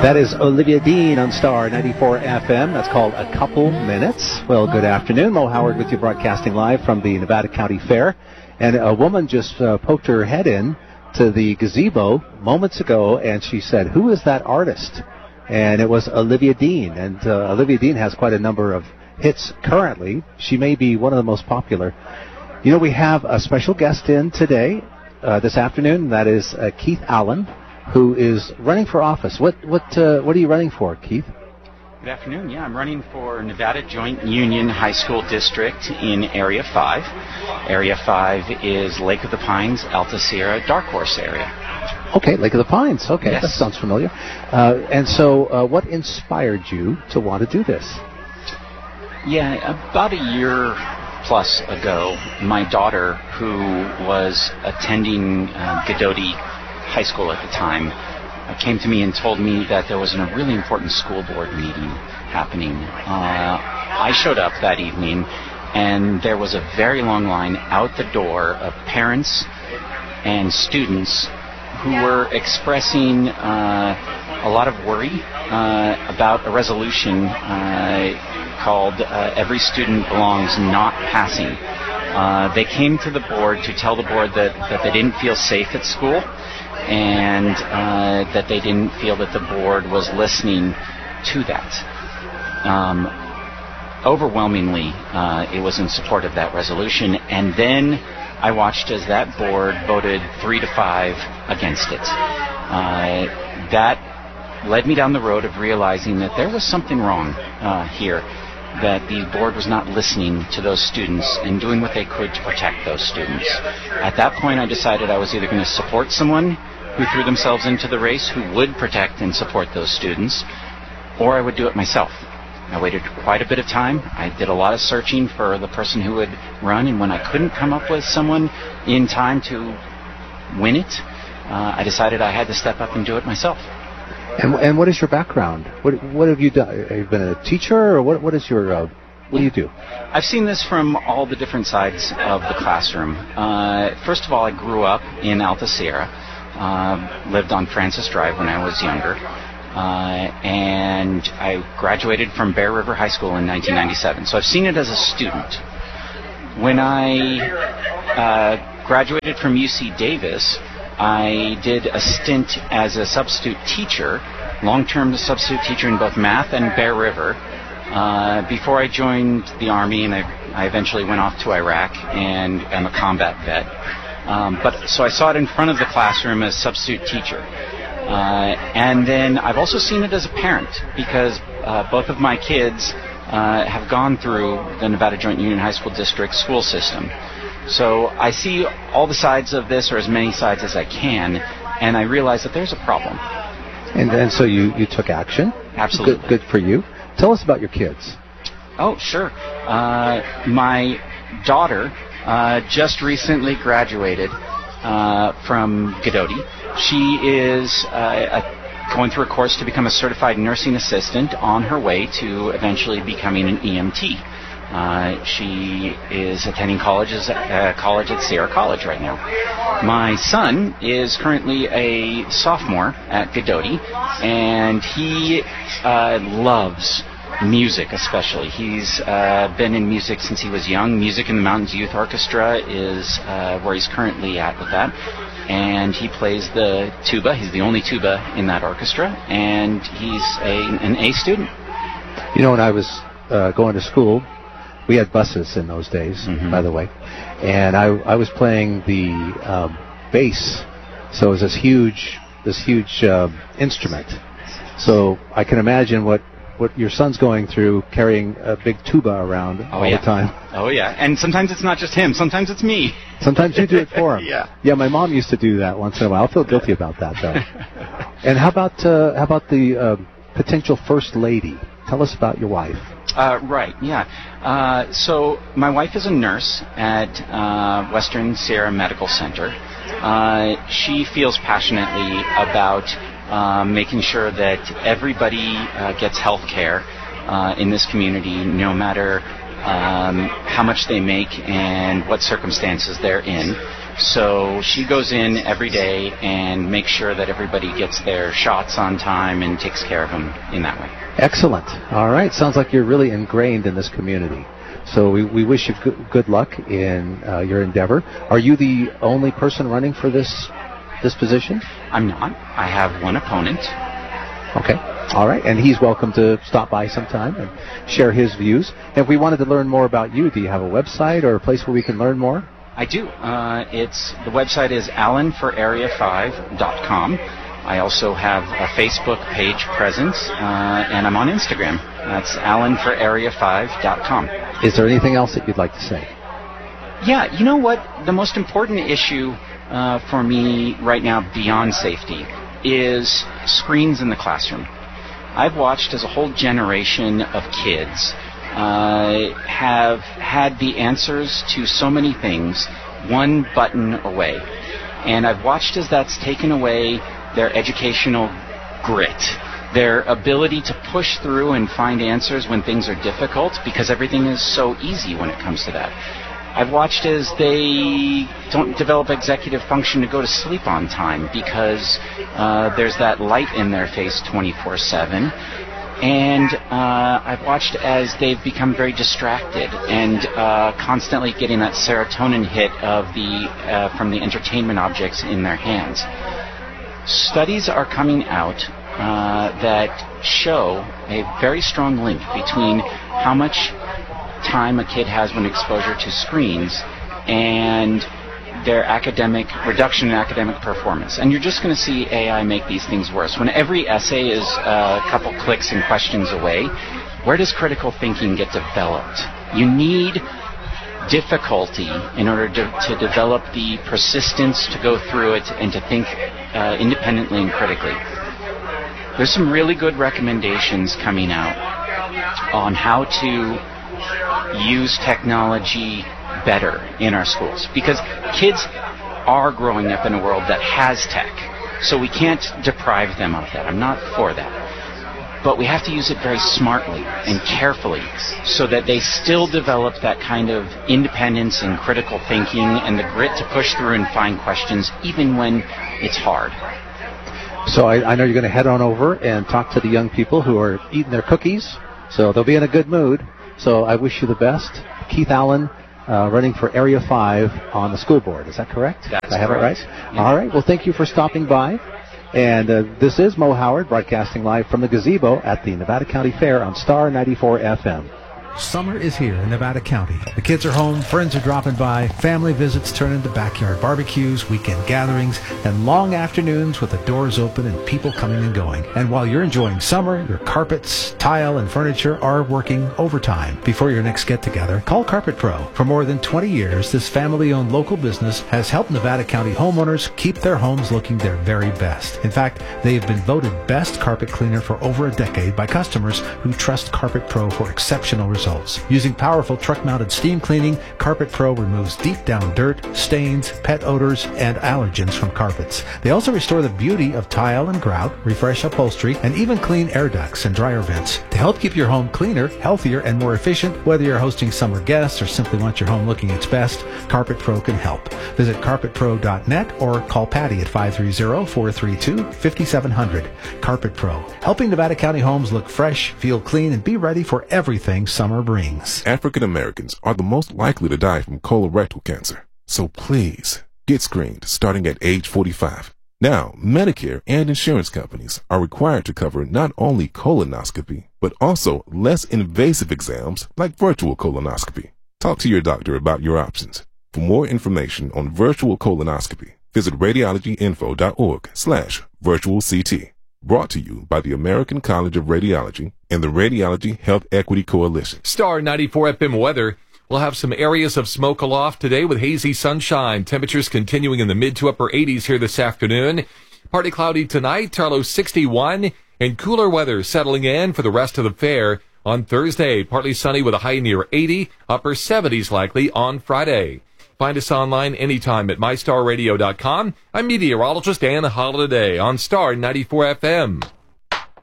That is Olivia Dean on Star 94 FM. That's called A Couple Minutes. Well, good afternoon. Mo Howard with you, broadcasting live from the Nevada County Fair. And a woman just poked her head in to the gazebo moments ago, and she said, "Who is that artist?" And it was Olivia Dean. And Olivia Dean has quite a number of hits currently. She may be one of the most popular. You know, we have a special guest in today, this afternoon. That is Keith Allen, who is running for office. What are you running for, Keith? Good afternoon. Yeah, I'm running for Nevada Joint Union High School District in Area 5. Area 5 is Lake of the Pines, Alta Sierra, Dark Horse area. Okay, Lake of the Pines. Okay, yes. That sounds familiar. And so what inspired you to want to do this? Yeah, about a year plus ago, my daughter, who was attending Godoti High School at the time, came to me and told me that there was a really important school board meeting happening. I showed up that evening, and there was a very long line out the door of parents and students who were expressing a lot of worry about a resolution called Every Student Belongs Not Passing. They came to the board to tell the board that they didn't feel safe at school, and that they didn't feel that the board was listening to that. Overwhelmingly, it was in support of that resolution, and then I watched as that board voted 3-5 against it. That led me down the road of realizing that there was something wrong here, that the board was not listening to those students and doing what they could to protect those students. At that point, I decided I was either going to support someone who threw themselves into the race who would protect and support those students, or I would do it myself. I waited quite a bit of time. I did a lot of searching for the person who would run, and when I couldn't come up with someone in time to win it, I decided I had to step up and do it myself. And what is your background? What have you done? Have you been a teacher, or what is your what do you do? I've seen this from all the different sides of the classroom. First of all, I grew up in Alta Sierra. Lived on Francis Drive when I was younger, and I graduated from Bear River High School in 1997. So I've seen it as a student. When I graduated from UC Davis, I did a stint as a substitute teacher, long-term substitute teacher in both math and Bear River, before I joined the Army, and I eventually went off to Iraq, and I'm a combat vet. So I saw it in front of the classroom as substitute teacher. And then I've also seen it as a parent, because both of my kids have gone through the Nevada Joint Union High School District school system. So I see all the sides of this, or as many sides as I can, and I realize that there's a problem. And so you took action? Absolutely. Good for you. Tell us about your kids. Oh, sure. My daughter just recently graduated from Godoti. She is going through a course to become a certified nursing assistant on her way to eventually becoming an EMT. She is attending college at Sierra College right now. My son is currently a sophomore at Godoti, and he loves music, especially. He's been in music since he was young. Music in the Mountains Youth Orchestra is where he's currently at with that. And he plays the tuba. He's the only tuba in that orchestra, and he's an A student. You know, when I was going to school, we had buses in those days, by the way, and I was playing the bass, so it was this huge instrument. So I can imagine what your son's going through, carrying a big tuba around all the time. Oh, yeah. And sometimes it's not just him. Sometimes it's me. Sometimes you do it for him. Yeah. Yeah, my mom used to do that once in a while. I feel guilty about that, though. And how about the potential first lady? Tell us about your wife. Right, yeah. So my wife is a nurse at Western Sierra Medical Center. She feels passionately about making sure that everybody gets health care in this community, no matter how much they make and what circumstances they're in. So she goes in every day and makes sure that everybody gets their shots on time and takes care of them in that way. Excellent. All right. Sounds like you're really ingrained in this community. So we wish you good luck in your endeavor. Are you the only person running for this position? I'm not. I have one opponent. Okay. All right. And he's welcome to stop by sometime and share his views. If we wanted to learn more about you, do you have a website or a place where we can learn more? I do. The website is allenforarea5.com. I also have a Facebook page presence, and I'm on Instagram. That's allenforarea5.com. Is there anything else that you'd like to say? Yeah, you know what? The most important issue for me right now beyond safety is screens in the classroom. I've watched as a whole generation of kids have had the answers to so many things one button away. And I've watched as that's taken away their educational grit, their ability to push through and find answers when things are difficult, because everything is so easy when it comes to that. I've watched as they don't develop executive function to go to sleep on time because there's that light in their face 24/7. And I've watched as they've become very distracted and constantly getting that serotonin hit of from the entertainment objects in their hands. Studies are coming out that show a very strong link between how much time a kid has when exposure to screens and their reduction in academic performance. And you're just going to see AI make these things worse. When every essay is a couple clicks and questions away, where does critical thinking get developed? You need difficulty in order to develop the persistence to go through it and to think independently and critically. There's some really good recommendations coming out on how to use technology better in our schools, because kids are growing up in a world that has tech, so we can't deprive them of that. I'm not for that. But we have to use it very smartly and carefully so that they still develop that kind of independence and critical thinking and the grit to push through and find questions even when it's hard. So I know you're going to head on over and talk to the young people who are eating their cookies, so they'll be in a good mood. So I wish you the best. Keith Allen, running for Area 5 on the school board. Is that correct? That's I have correct. it right? Yeah. All right. Well, thank you for stopping by. And this is Mo Howard broadcasting live from the gazebo at the Nevada County Fair on Star 94 FM. Summer is here in Nevada County. The kids are home, friends are dropping by, family visits turn into backyard barbecues, weekend gatherings, and long afternoons with the doors open and people coming and going. And while you're enjoying summer, your carpets, tile, and furniture are working overtime. Before your next get-together, call Carpet Pro. For more than 20 years, this family-owned local business has helped Nevada County homeowners keep their homes looking their very best. In fact, they have been voted best carpet cleaner for over a decade by customers who trust Carpet Pro for exceptional results. Using powerful truck-mounted steam cleaning, Carpet Pro removes deep-down dirt, stains, pet odors, and allergens from carpets. They also restore the beauty of tile and grout, refresh upholstery, and even clean air ducts and dryer vents. To help keep your home cleaner, healthier, and more efficient, whether you're hosting summer guests or simply want your home looking its best, Carpet Pro can help. Visit carpetpro.net or call Patty at 530-432-5700. Carpet Pro, helping Nevada County homes look fresh, feel clean, and be ready for everything summer brings. African Americans are the most likely to die from colorectal cancer. So please, get screened starting at age 45. Now, Medicare and insurance companies are required to cover not only colonoscopy, but also less invasive exams like virtual colonoscopy. Talk to your doctor about your options. For more information on virtual colonoscopy, visit radiologyinfo.org/virtualct. Brought to you by the American College of Radiology and the Radiology Health Equity Coalition. Star 94 FM weather. We'll have some areas of smoke aloft today with hazy sunshine. Temperatures continuing in the mid to upper 80s here this afternoon. Partly cloudy tonight, low 61, and cooler weather settling in for the rest of the fair on Thursday. Partly sunny with a high near 80, upper 70s likely on Friday. Find us online anytime at mystarradio.com. I'm meteorologist Ann Holiday on Star 94 FM.